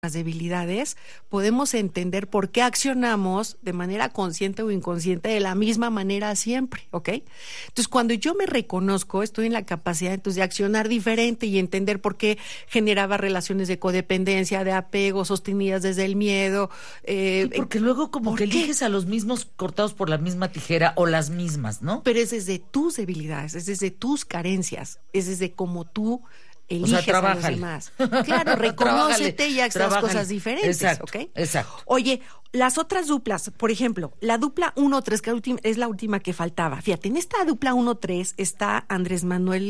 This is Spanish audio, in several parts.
las debilidades, podemos entender por qué accionamos de manera consciente o inconsciente de la misma manera siempre, ¿ok? Entonces, cuando yo me reconozco, estoy en la capacidad entonces de accionar diferente y entender por qué generaba relaciones de codependencia, de apego, sostenidas desde el miedo. Sí, porque luego como que eliges a los mismos cortados por la misma tijera o las mismas, ¿no? Pero es desde tus debilidades, es desde tus carencias, es desde cómo tú eliges a los demás. Claro, reconócete y haz las cosas diferentes, exacto, ¿ok? Exacto. Oye, las otras duplas, por ejemplo, la dupla 1-3, que es la última que faltaba. Fíjate, en esta dupla 1-3 está Andrés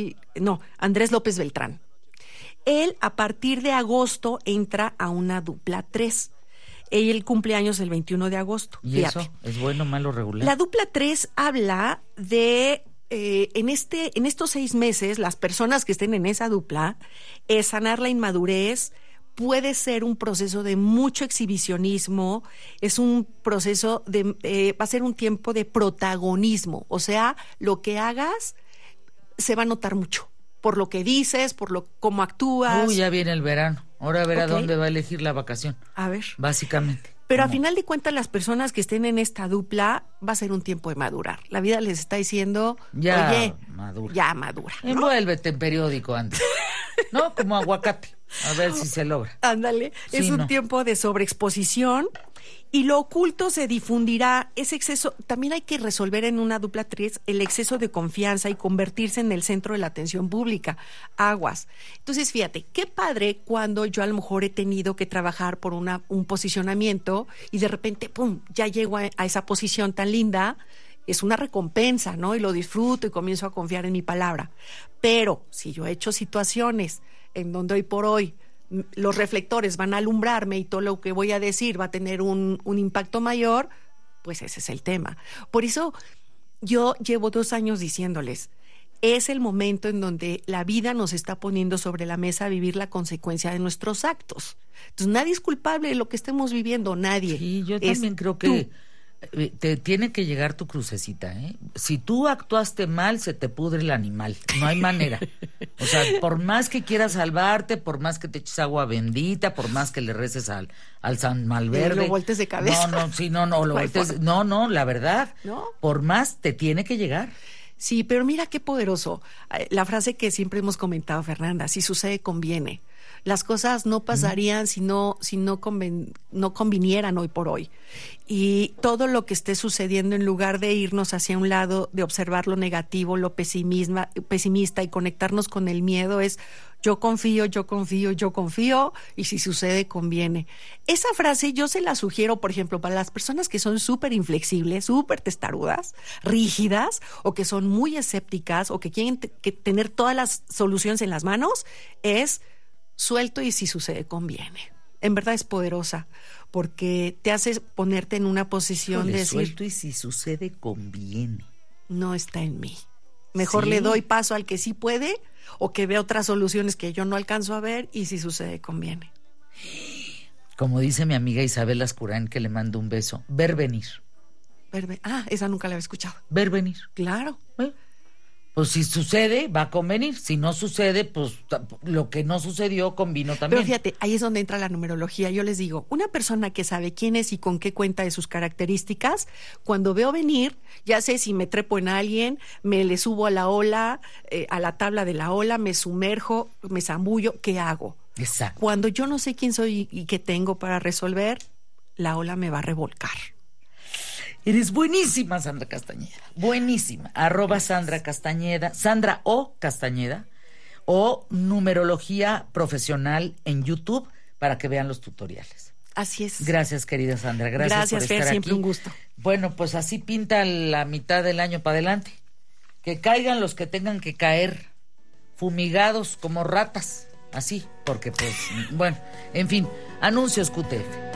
López Beltrán. Él, a partir de agosto, entra a una dupla 3. Él cumpleaños el 21 de agosto. ¿Y fíjate. eso es bueno, malo, regular? La dupla 3 habla de... en estos 6 meses, las personas que estén en esa dupla, sanar la inmadurez puede ser un proceso de mucho exhibicionismo, es un proceso va a ser un tiempo de protagonismo, o sea, lo que hagas se va a notar mucho, por lo que dices, cómo actúas. Uy, ya viene el verano, ahora a ver a dónde va a elegir la vacación. A ver. Básicamente. Pero a final de cuentas, las personas que estén en esta dupla, va a ser un tiempo de madurar. La vida les está diciendo, oye, madura. Ya madura, ¿no? Envuélvete en periódico antes, ¿no? Como aguacate, a ver si se logra. Ándale, sí, es un tiempo de sobreexposición y lo oculto se difundirá. Ese exceso, también hay que resolver en una dupla 3 el exceso de confianza y convertirse en el centro de la atención pública. Aguas. Entonces, fíjate, qué padre cuando yo a lo mejor he tenido que trabajar por un posicionamiento y de repente, ¡pum!, ya llego a esa posición tan linda. Es una recompensa, ¿no? Y lo disfruto y comienzo a confiar en mi palabra. Pero si yo he hecho situaciones en donde hoy por hoy los reflectores van a alumbrarme y todo lo que voy a decir va a tener un impacto mayor, pues ese es el tema. Por eso yo llevo 2 años diciéndoles, es el momento en donde la vida nos está poniendo sobre la mesa a vivir la consecuencia de nuestros actos. Entonces nadie es culpable de lo que estemos viviendo, nadie. Sí, yo también creo que te tiene que llegar tu crucecita, ¿eh? Si tú actuaste mal, se te pudre el animal, no hay manera. O sea, por más que quieras salvarte, por más que te eches agua bendita, por más que le reces al San Malverde, lo voltees de cabeza. No, la verdad, ¿no? Por más te tiene que llegar. Sí, pero mira qué poderoso. La frase que siempre hemos comentado, Fernanda, si sucede, conviene. Las cosas no pasarían si no convinieran hoy por hoy. Y todo lo que esté sucediendo, en lugar de irnos hacia un lado, de observar lo negativo, lo pesimista y conectarnos con el miedo, es yo confío, y si sucede, conviene. Esa frase yo se la sugiero, por ejemplo, para las personas que son súper inflexibles, súper testarudas, rígidas, o que son muy escépticas, o que quieren tener todas las soluciones en las manos, es suelto y si sucede, conviene. En verdad es poderosa, porque te hace ponerte en una posición de decir, suelto y si sucede, conviene. No está en mí. Mejor le doy paso al que sí puede, o que ve otras soluciones que yo no alcanzo a ver, y si sucede, conviene. Como dice mi amiga Isabel Lascurain, que le mando un beso, ver venir. Esa nunca la había escuchado. Ver venir. Claro. Pues si sucede, va a convenir. Si no sucede, pues lo que no sucedió convino también. Pero fíjate, ahí es donde entra la numerología. Yo les digo, una persona que sabe quién es y con qué cuenta de sus características, cuando veo venir, ya sé si me trepo en alguien, me le subo a la ola, a la tabla de la ola, me sumerjo, me zambullo, ¿qué hago? Exacto. Cuando yo no sé quién soy y qué tengo para resolver, la ola me va a revolcar. Eres buenísima, Sandra Castañeda. Buenísima. @Sandra Castañeda, Sandra O. Castañeda, o numerología profesional en YouTube para que vean los tutoriales. Así es. Gracias, querida Sandra. Gracias por estar Fer, siempre aquí. Un gusto. Bueno, pues así pinta la mitad del año para adelante. Que caigan los que tengan que caer, fumigados como ratas. Así, porque pues, bueno, en fin, anuncios QTF.